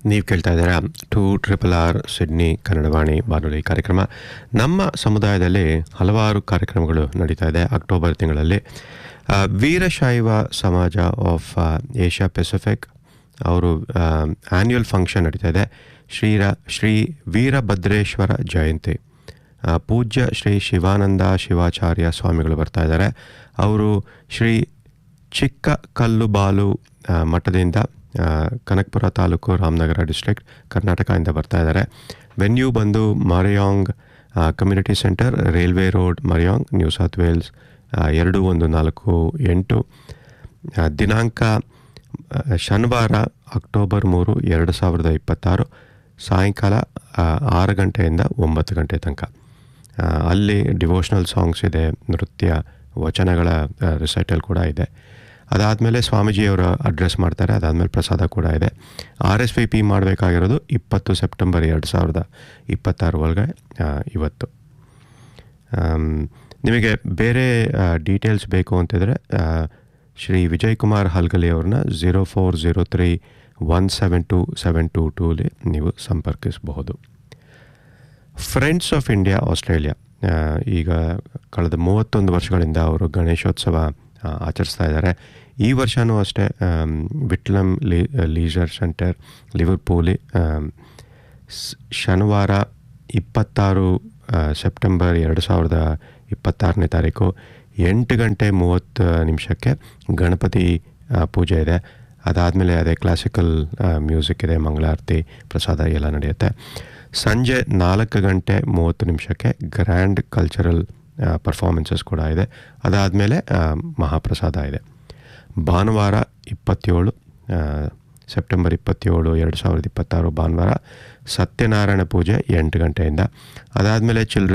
ನೀವು ಕೇಳ್ತಾ ಇದ್ದೀರಾ 2RRR ಸಿಡ್ನಿ ಕನ್ನಡವಾಣಿ ಬಾನುಲಿ ಕಾರ್ಯಕ್ರಮ. ನಮ್ಮ ಸಮುದಾಯದಲ್ಲಿ ಹಲವಾರು ಕಾರ್ಯಕ್ರಮಗಳು ನಡೀತಾ ಇದೆ. ಅಕ್ಟೋಬರ್ ತಿಂಗಳಲ್ಲಿ ವೀರಶೈವ ಸಮಾಜ ಆಫ್ ಏಷ್ಯಾ ಪೆಸಿಫಿಕ್ ಅವರು ಆ್ಯನ್ಯುವಲ್ ಫಂಕ್ಷನ್ ನಡೀತಾ ಇದೆ. ಶ್ರೀ ವೀರಭದ್ರೇಶ್ವರ ಜಯಂತಿ. ಪೂಜ್ಯ ಶ್ರೀ ಶಿವಾನಂದ ಶಿವಾಚಾರ್ಯ ಸ್ವಾಮಿಗಳು ಬರ್ತಾ ಇದ್ದಾರೆ. ಅವರು ಶ್ರೀ ಚಿಕ್ಕ ಕಲ್ಲುಬಾಲು ಮಠದಿಂದ ಕನಕಪುರ ತಾಲೂಕು ರಾಮನಗರ ಡಿಸ್ಟ್ರಿಕ್ಟ್ ಕರ್ನಾಟಕದಿಂದ ಬರ್ತಾ ಇದ್ದಾರೆ. ವೆನ್ಯೂ ಬಂದು ಮರಿಯಾಂಗ್ community centre, railway road, ಮರಿಯಾಂಗ್, new south Wales 2148. ದಿನಾಂಕ ಶನಿವಾರ ಅಕ್ಟೋಬರ್ 3, 2026 ಸಾಯಂಕಾಲ 6 ಗಂಟೆಯಿಂದ 9 ಗಂಟೆ ತನಕ. ಅಲ್ಲಿ ಡಿವೋಷ್ನಲ್ ಸಾಂಗ್ಸ್ ಇದೆ, ನೃತ್ಯ, ವಚನಗಳ ರಿಸೈಟಲ್ ಕೂಡ ಇದೆ. ಅದಾದಮೇಲೆ ಸ್ವಾಮೀಜಿಯವರು ಅಡ್ರೆಸ್ ಮಾಡ್ತಾರೆ. ಅದಾದಮೇಲೆ ಪ್ರಸಾದ ಕೂಡ ಇದೆ. RSVP ಮಾಡಬೇಕಾಗಿರೋದು 20 ಸೆಪ್ಟೆಂಬರ್ 2026 ಒಳಗೆ ಇವತ್ತು. ನಿಮಗೆ ಬೇರೆ ಡೀಟೇಲ್ಸ್ ಬೇಕು ಅಂತಿದ್ರೆ ಶ್ರೀ ವಿಜಯ್ ಕುಮಾರ್ ಹಲ್ಗಲಿ ಅವ್ರನ್ನ 0403172722 ನೀವು ಸಂಪರ್ಕಿಸಬಹುದು. ಫ್ರೆಂಡ್ಸ್ ಆಫ್ ಇಂಡಿಯಾ ಆಸ್ಟ್ರೇಲಿಯಾ ಈಗ ಕಳೆದ 31 ವರ್ಷಗಳಿಂದ ಅವರು ಗಣೇಶೋತ್ಸವ ಆಚರಿಸ್ತಾ ಇದ್ದಾರೆ. ಈ ವರ್ಷವೂ ಅಷ್ಟೇ ವಿಟ್ಲಮ್ ಲೀಜರ್ ಸೆಂಟರ್ ಲಿವರ್ಪೂಲಿ ಶನಿವಾರ 26 ಸೆಪ್ಟೆಂಬರ್ 2026ನೇ ತಾರೀಕು 8 ಗಂಟೆ 30 ನಿಮಿಷಕ್ಕೆ ಗಣಪತಿ ಪೂಜೆ ಇದೆ. ಅದಾದಮೇಲೆ ಅದೇ ಕ್ಲಾಸಿಕಲ್ ಮ್ಯೂಸಿಕ್ ಇದೆ, ಮಂಗಳಾರತಿ, ಪ್ರಸಾದ ಎಲ್ಲ ನಡೆಯುತ್ತೆ. ಸಂಜೆ 4 ಗಂಟೆ 30 ನಿಮಿಷಕ್ಕೆ ಗ್ರ್ಯಾಂಡ್ ಕಲ್ಚರಲ್ ಪರ್ಫಾರ್ಮೆನ್ಸಸ್ ಕೂಡ ಇದೆ. ಅದಾದಮೇಲೆ ಮಹಾಪ್ರಸಾದ ಇದೆ. ಭಾನುವಾರ 27 ಸೆಪ್ಟೆಂಬರ್ 27, 2026 ಭಾನುವಾರ ಸತ್ಯನಾರಾಯಣ ಪೂಜೆ 8 ಗಂಟೆಯಿಂದ. ಅದಾದಮೇಲೆ